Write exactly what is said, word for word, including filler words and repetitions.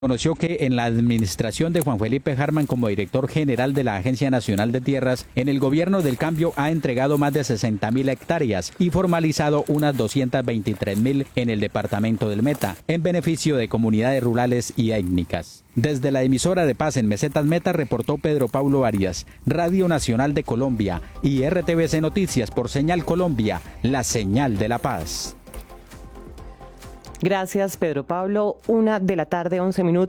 Conoció que en la administración de Juan Felipe Harman como director general de la Agencia Nacional de Tierras, en el gobierno del cambio ha entregado más de sesenta mil hectáreas y formalizado unas doscientas veintitrés mil en el departamento del Meta, en beneficio de comunidades rurales y étnicas. Desde la emisora de Paz en Mesetas Meta reportó Pedro Paulo Arias, Radio Nacional de Colombia y R T V C Noticias por Señal Colombia, la señal de la paz. Gracias, Pedro Pablo. Una de la tarde, once minutos.